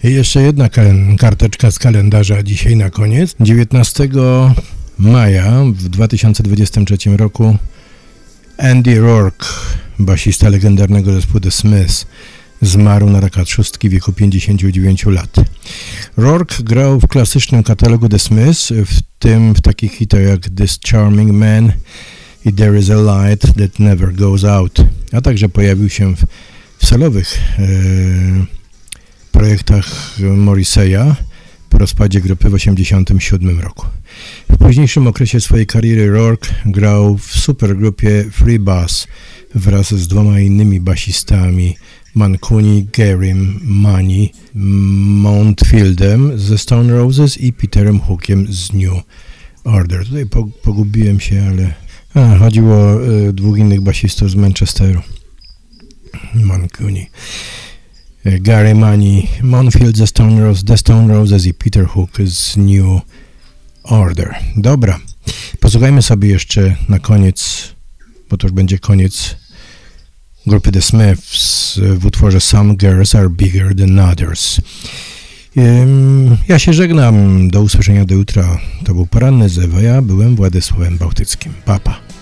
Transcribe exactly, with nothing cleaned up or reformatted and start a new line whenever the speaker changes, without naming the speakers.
I jeszcze jedna karteczka z kalendarza dzisiaj na koniec. dziewiętnastego maja w dwa tysiące dwudziestym trzecim roku Andy Rourke, basista legendarnego zespołu The Smiths, zmarł na raka trzustki w wieku pięćdziesięciu dziewięciu lat. Rourke grał w klasycznym katalogu The Smiths, w tym w takich hitach jak This Charming Man i There is a Light That Never Goes Out, a także pojawił się w, w solowych e, projektach Morrissey'a po rozpadzie grupy w osiemdziesiątym siódmym roku. W późniejszym okresie swojej kariery Rourke grał w supergrupie Free Bass wraz z dwoma innymi basistami, Mancuni, Garym, Money, Mountfieldem ze Stone Roses i Peterem Hookiem z New Order. Tutaj po, pogubiłem się, ale a, chodziło o y, dwóch innych basistów z Manchesteru. Mancuni, y, Gary, Money, Mountfield ze Stone Roses, The Stone Roses i Peter Hook z New Order. Dobra, posłuchajmy sobie jeszcze na koniec, bo to już będzie koniec, grupy The Smiths w utworze Some Girls Are Bigger Than Others. Ja się żegnam, do usłyszenia do jutra. To był poranny Zew, ja byłem Władysławem Bałtyckim. Pa, pa.